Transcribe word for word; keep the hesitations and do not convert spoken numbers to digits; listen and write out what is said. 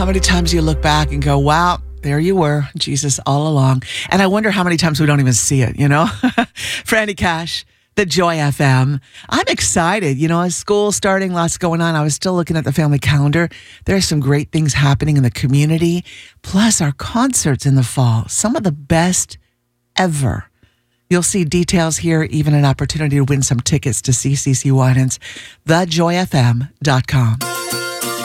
How many times you look back and go, wow, there you were, Jesus all along. And I wonder how many times we don't even see it, you know? Franny Cash, the Joy F M. I'm excited. You know, as school's starting, lots going on. I was still looking at the family calendar. There's some great things happening in the community. Plus our concerts in the fall. Some of the best ever. You'll see details here, even an opportunity to win some tickets to see C C Winans. the joy f m dot com.